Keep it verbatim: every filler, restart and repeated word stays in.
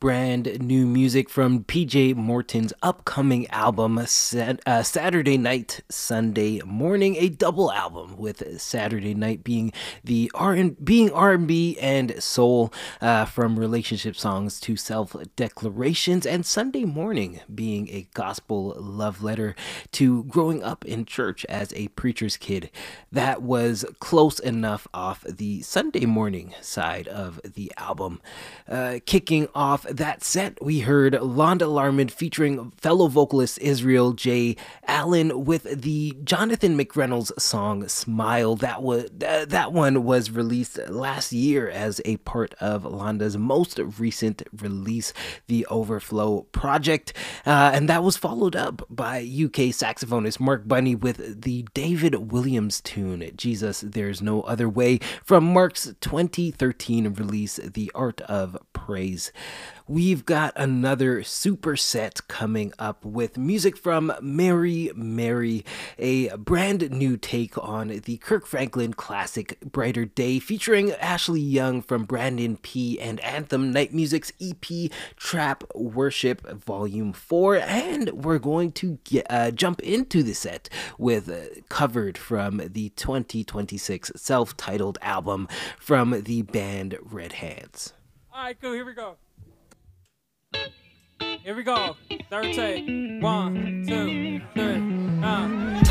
brand new music from P J Morton's upcoming album, Sat- uh, Saturday Night, Sunday Morning, a double album with Saturday Night being the R and being R and B and soul, uh, from relationship songs to self declarations, and Sunday Morning being a gospel love letter to growing up in church as a preacher's kid. That was close enough off the Sunday Morning side of the album. Uh, kicking off that set, we heard Londa Larman featuring fellow vocalist Israel J. Allen with the Jonathan McReynolds song "Smile." That was uh, that one was released last year as a part of Londa's most recent release, the Overflow Project, uh, and that was followed up by U K saxophonist Mark Bunny with the David Williams tune "Jesus, There's No Other Way" from Mark's twenty thirteen release, The Art of Praise. We've got another super set coming up with music from Mary Mary, a brand new take on the Kirk Franklin classic Brighter Day, featuring Ashley Young from Brandon P. and Anthem Night Music's E P Trap Worship Volume four. And we're going to get, uh, jump into the set with uh, Covered from the twenty twenty-six self-titled album from the band Red Hands. All right, cool. Here we go. Here we go. Third take. One, two, three. Uh.